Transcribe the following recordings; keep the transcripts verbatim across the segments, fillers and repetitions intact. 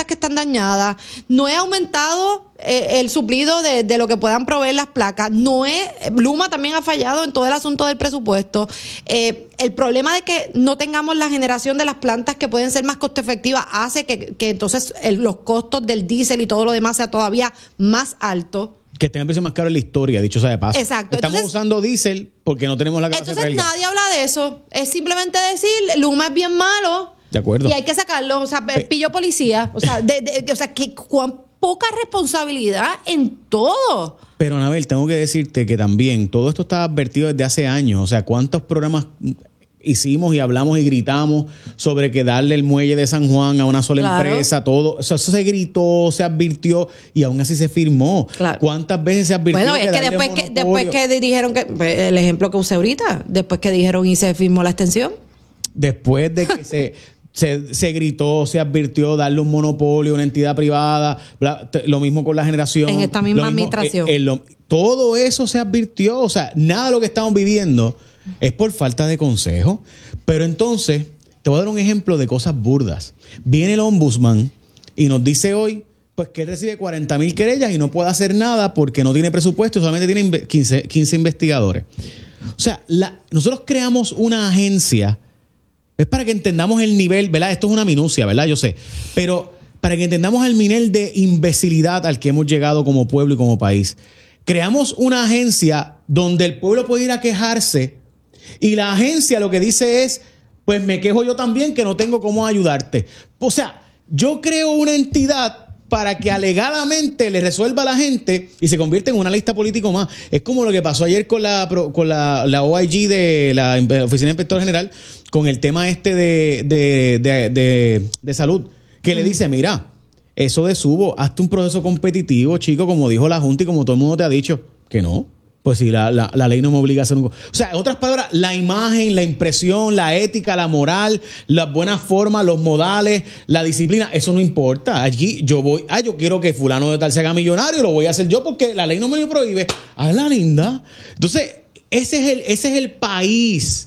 que están dañadas, no he aumentado eh, el suplido de, de lo que puedan proveer las placas, no he, Luma también ha fallado en todo el asunto del presupuesto. Eh, el problema de que no tengamos la generación de las plantas que pueden ser más costo efectivas hace que, que entonces el, los costos del diésel y todo lo demás sea todavía más alto. Que tenga el precio más caro en la historia, dicho sea de paso. Exacto. Estamos entonces, usando diésel porque no tenemos la capacidad Entonces de nadie habla de eso. Es simplemente decir, Luma es bien malo. De acuerdo. Y hay que sacarlo. O sea, Pe- pillo policía. O sea, de, de, o sea, que cuán poca responsabilidad en todo. Pero, Anabel, tengo que decirte que también todo esto está advertido desde hace años. O sea, ¿cuántos programas hicimos y hablamos y gritamos sobre que darle el muelle de San Juan a una sola Claro. empresa, todo? O sea, eso se gritó, se advirtió y aún así se firmó. Claro. ¿Cuántas veces se advirtió? Bueno, es que darle después que, monopolio? después que dijeron que, el ejemplo que usé ahorita, después que dijeron y se firmó la extensión. Después de que se, se, se gritó, se advirtió darle un monopolio a una entidad privada, bla, t- lo mismo con la generación. En esta misma lo mismo, administración. eh, eh, lo- todo eso se advirtió. O sea, nada de lo que estamos viviendo es por falta de consejo. Pero entonces, te voy a dar un ejemplo de cosas burdas. Viene el ombudsman y nos dice hoy pues que él recibe cuarenta mil querellas y no puede hacer nada porque no tiene presupuesto, solamente tiene inve- quince, quince investigadores. O sea, la, nosotros creamos una agencia. Es para que entendamos el nivel, ¿verdad? Esto es una minucia, ¿verdad? Yo sé. Pero para que entendamos el nivel de imbecilidad al que hemos llegado como pueblo y como país. Creamos una agencia donde el pueblo puede ir a quejarse y la agencia lo que dice es, pues me quejo yo también que no tengo cómo ayudarte. O sea, yo creo una entidad para que alegadamente le resuelva a la gente y se convierte en una lista político más. Es como lo que pasó ayer con la, con la, la O I G de la Oficina de Inspector General con el tema este de, de, de, de, de salud, que le dice, mira, eso de subo, hazte un proceso competitivo, chico, como dijo la Junta y como todo el mundo te ha dicho, que no. Pues si la, la, la ley no me obliga a hacer un... O sea, en otras palabras, la imagen, la impresión, la ética, la moral, las buenas formas, los modales, la disciplina, eso no importa. Allí yo voy, ah, yo quiero que fulano de tal se haga millonario, lo voy a hacer yo porque la ley no me lo prohíbe. Ah, la linda. Entonces, ese es el, ese es el país.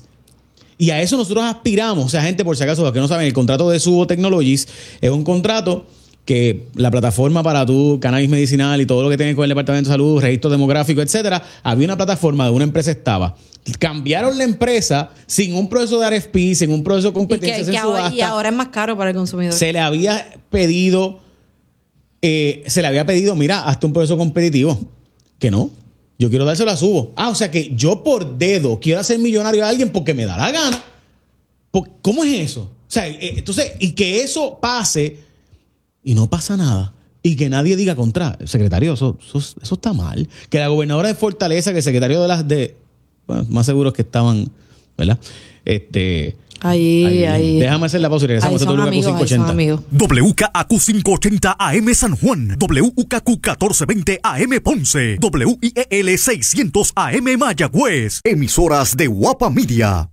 Y a eso nosotros aspiramos. O sea, gente, por si acaso, los que no saben, el contrato de Subo Technologies es un contrato que la plataforma para tu cannabis medicinal y todo lo que tiene con el Departamento de Salud, registro demográfico, etcétera, había una plataforma de una empresa estaba. Cambiaron la empresa sin un proceso de R F P, sin un proceso de competencia, Y, que, que ahora, y ahora es más caro para el consumidor. Se le había pedido, eh, se le había pedido, mira, hazte un proceso competitivo. Que no. Yo quiero dárselo a Subo. Ah, o sea que yo por dedo quiero hacer millonario a alguien porque me da la gana. ¿Cómo es eso? O sea, eh, entonces, y que eso pase y no pasa nada. Y que nadie diga contra. Secretario, eso, eso, eso está mal. Que la gobernadora de Fortaleza, que el secretario de las de... Bueno, más seguros que estaban, ¿verdad? Este... Ahí, ahí, ahí. Déjame hacer la pausa y regresamos a W K Q quinientos ochenta. W K A Q quinientos ochenta A M San Juan, W K Q catorce veinte A M Ponce, W I E L seiscientos A M Mayagüez. Emisoras de Guapa Media.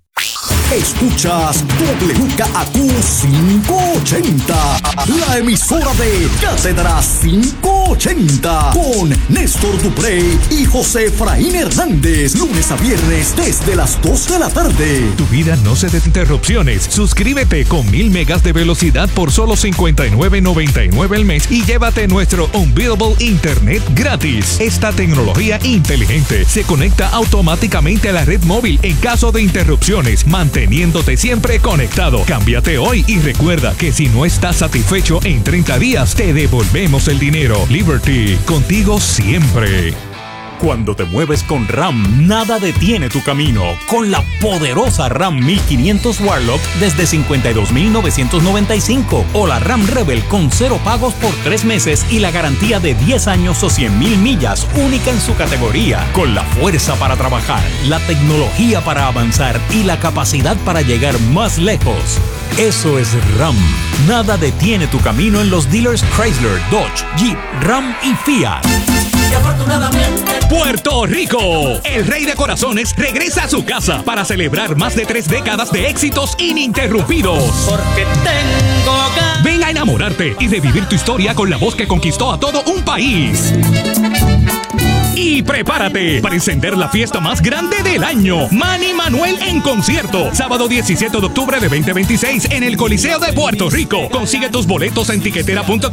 Escuchas W K A Q quinientos ochenta, la emisora de Cátedra quinientos ochenta, con Néstor Duprey y José Efraín Hernández, lunes a viernes desde las dos de la tarde. Tu vida no se dé interrupciones. Suscríbete con mil megas de velocidad por solo cincuenta y nueve noventa y nueve al mes y llévate nuestro Unbeatable Internet gratis. Esta tecnología inteligente se conecta automáticamente a la red móvil en caso de interrupciones, manteniéndote siempre conectado. Cámbiate hoy y recuerda que si no estás satisfecho en treinta días, te devolvemos el dinero. Liberty, contigo siempre. Cuando te mueves con RAM, nada detiene tu camino. Con la poderosa RAM mil quinientos Warlock desde cincuenta y dos mil novecientos noventa y cinco o la RAM Rebel con cero pagos por tres meses y la garantía de diez años o cien mil millas, única en su categoría. Con la fuerza para trabajar, la tecnología para avanzar y la capacidad para llegar más lejos. Eso es RAM. Nada detiene tu camino en los dealers Chrysler, Dodge, Jeep, Ram y Fiat. Y afortunadamente Puerto Rico, el rey de corazones regresa a su casa para celebrar más de tres décadas de éxitos ininterrumpidos. porque tengo ganas. Ven a enamorarte y revivir tu historia con la voz que conquistó a todo un país. Y prepárate para encender la fiesta más grande del año. Manny Manuel en concierto. Sábado diecisiete de octubre de veinte veintiséis en el Coliseo de Puerto Rico. Consigue tus boletos en tiquetera punto com.